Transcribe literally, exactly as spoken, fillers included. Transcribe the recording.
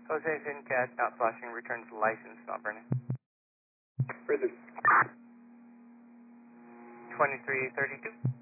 Jose Fincat, not flashing, returns license, not burning. Prison. twenty-three thirty-two.